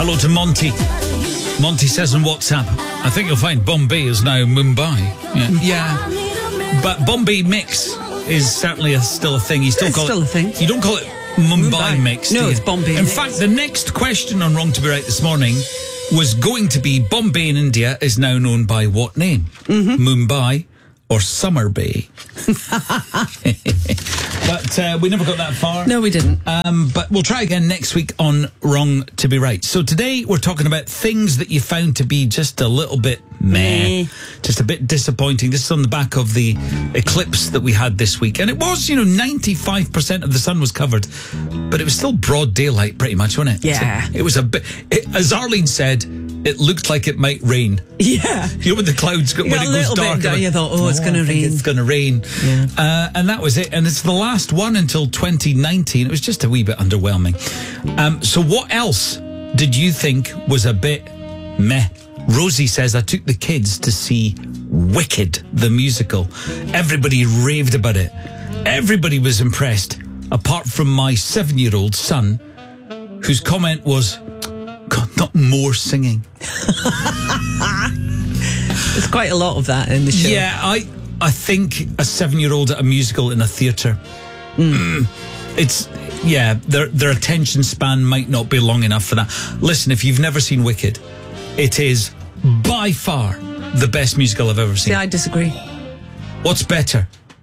Hello to Monty. Monty says on WhatsApp, I think you'll find Bombay is now Mumbai. Yeah. But Bombay mix is certainly still a thing. You still call still it, a thing. You don't call it Mumbai mix. No, do you? it's Bombay In mix. fact, the next question on Wrong to Be Right this morning was going to be Bombay in India is now known by what name? Mumbai or Summer Bay? But we never got that far. No, we didn't. But we'll try again next week on Wrong to Be Right. So today we're talking about things that you found to be just a little bit meh, just a bit disappointing. This is on the back of the eclipse that we had this week. And it was, 95% of the sun was covered, but it was still broad daylight pretty much, wasn't it? Yeah. So it was a bit, as Arlene said, it looked like it might rain. Yeah. You know when the clouds go, when it goes dark. You thought, it's going to rain. It's going to rain. Yeah. And that was it. And it's the last one until 2019. It was just a wee bit underwhelming. So what else did you think was a bit meh? Rosie says, I took the kids to see Wicked, the musical. Everybody raved about it. Everybody was impressed, apart from my 7-year-old son, whose comment was, God, not more singing. There's quite a lot of that in the show. Yeah, I think a 7-year-old at a musical in a theatre, their attention span might not be long enough for that. Listen, if you've never seen Wicked, it is by far the best musical I've ever seen. See, I disagree. What's better?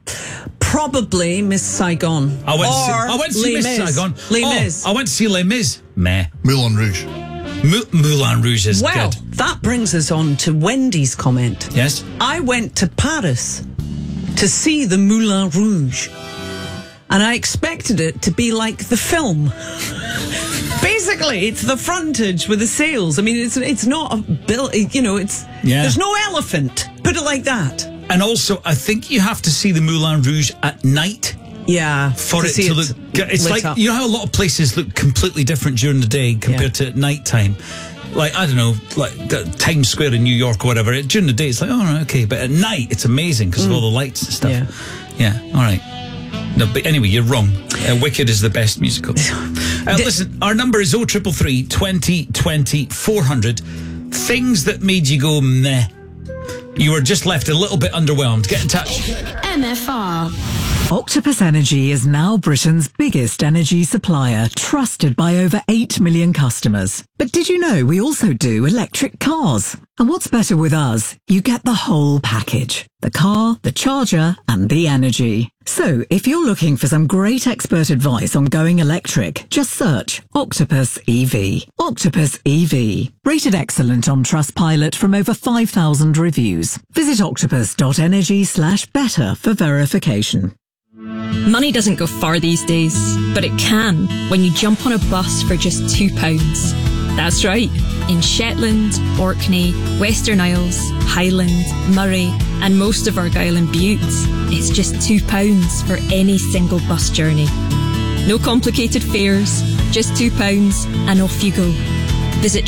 Probably Miss Saigon. I went to see Miss Saigon. Les Mis. I went to see Les Mis. Meh. Moulin Rouge. Moulin Rouge is Well, good. that brings us on to Wendy's comment. Yes? I went to Paris to see the Moulin Rouge, and I expected it to be like the film. Basically, it's the frontage with the sails. I mean, it's not a bill. There's no elephant. Put it like that. And also, I think you have to see the Moulin Rouge at night. Yeah, For it to look, it's like, up. you know how a lot of places look completely different during the day compared to at night time. Like, I don't know, like Times Square in New York or whatever. During the day, it's like, oh, right, okay. But at night, it's amazing because of all the lights and stuff. Yeah, all right. No, but anyway, you're wrong. Wicked is the best musical. Listen, our number is 0333 20 20 400. Things that made you go meh. You were just left a little bit underwhelmed. Get in touch. MFR. Octopus Energy is now Britain's biggest energy supplier, trusted by over 8 million customers. But did you know we also do electric cars? And what's better with us? You get the whole package. The car, the charger, and the energy. So, if you're looking for some great expert advice on going electric, just search Octopus EV. Octopus EV. Rated excellent on Trustpilot from over 5,000 reviews. Visit octopus.energy/better for verification. Money doesn't go far these days, but it can when you jump on a bus for just £2. That's right. In Shetland, Orkney, Western Isles, Highland, Murray, and most of Argyll and Bute, it's just £2 for any single bus journey. No complicated fares, just £2 and off you go. Visit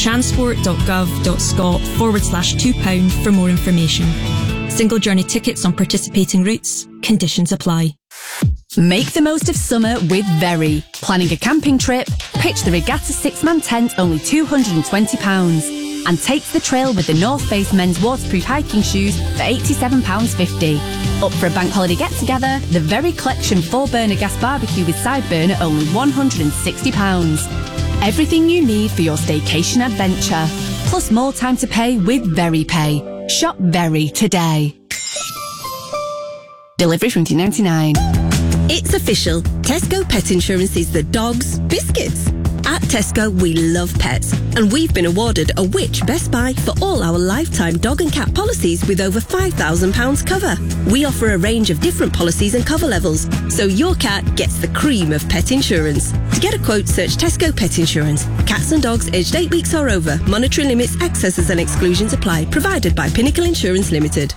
transport.gov.scot/£2 for more information. Single journey tickets on participating routes. Conditions apply. Make the most of summer with Very. Planning a camping trip? Pitch the Regatta 6-man tent, only £220. And take to the trail with the North Face men's waterproof hiking shoes for £87.50. Up for a bank holiday get-together? The Very Collection 4-burner gas barbecue with side burner, only £160. Everything you need for your staycation adventure. Plus more time to pay with Very Pay. Shop Very today. Delivery from $2.99. It's official. Tesco Pet Insurance is the dog's biscuits. At Tesco, we love pets, and we've been awarded a Which Best Buy for all our lifetime dog and cat policies with over £5,000 cover. We offer a range of different policies and cover levels, so your cat gets the cream of pet insurance. To get a quote, search Tesco Pet Insurance. Cats and dogs aged 8 weeks or over. Monetary limits, excesses and exclusions apply. Provided by Pinnacle Insurance Limited.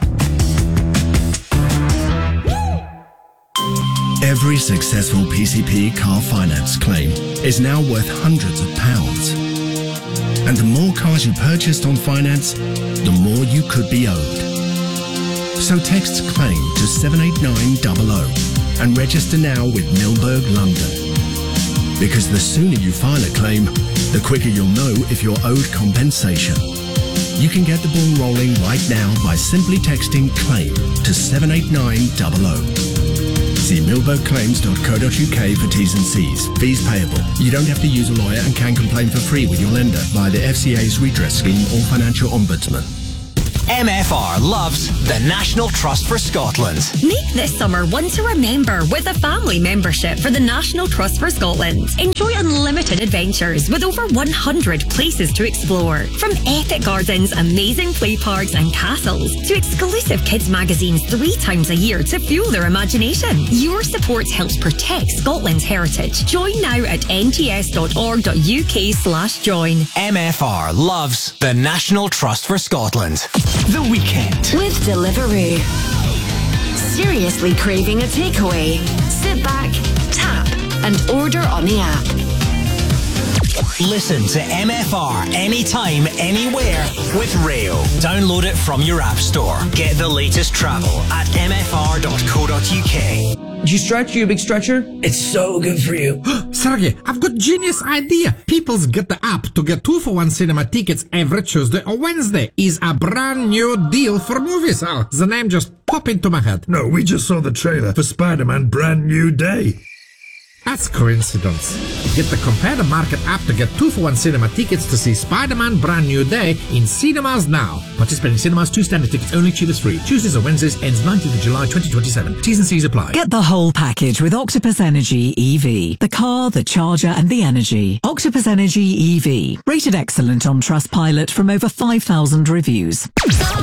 Every successful PCP car finance claim is now worth hundreds of pounds. And the more cars you purchased on finance, the more you could be owed. So text CLAIM to 78900 and register now with Milberg London. Because the sooner you file a claim, The quicker you'll know if you're owed compensation. You can get the ball rolling right now by simply texting CLAIM to 78900. See milbergclaims.co.uk for T's and C's. Fees payable. You don't have to use a lawyer and can complain for free with your lender via the FCA's redress scheme or financial ombudsman. MFR loves the National Trust for Scotland. Make this summer one to remember with a family membership for the National Trust for Scotland. Enjoy unlimited adventures with over 100 places to explore. From epic gardens, amazing play parks and castles to exclusive kids magazines 3 times a year to fuel their imagination. Your support helps protect Scotland's heritage. Join now at nts.org.uk/join. MFR loves the National Trust for Scotland. The Weekend. With Deliveroo. Seriously craving a takeaway? Sit back, tap, and order on the app. Listen to MFR anytime, anywhere with Rail. Download it from your app store. Get the latest travel at mfr.co.uk. Do you stretch? You a big stretcher? It's so good for you. Sergey, I've got genius idea. People's get the app to get 2-for-1 cinema tickets every Tuesday or Wednesday. Is a brand new deal for movies. Oh, the name just popped into my head. No, we just saw the trailer for Spider-Man Brand New Day. That's coincidence. Get the Compare the Market app to get 2-for-1 cinema tickets to see Spider-Man Brand New Day in cinemas now. Participating cinemas, 2 standard tickets only, cheapest free. Tuesdays or Wednesdays, ends 19th of July 2027. T's and C's apply. Get the whole package with Octopus Energy EV. The car, the charger and the energy. Octopus Energy EV. Rated excellent on Trustpilot from over 5,000 reviews.